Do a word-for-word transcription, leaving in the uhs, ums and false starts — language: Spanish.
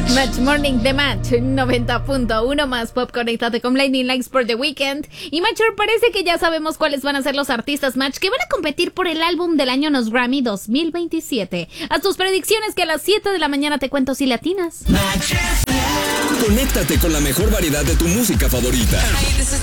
Match Morning de Match noventa punto uno más Pop. Conéctate con Blinding Lights por The Weeknd. Y Matcher, parece que ya sabemos cuáles van a ser los artistas Match que van a competir por el álbum del año en los Grammy dos mil veintisiete. Haz tus predicciones que a las siete de la mañana te cuento si latinas. Conéctate con la mejor variedad de tu música favorita.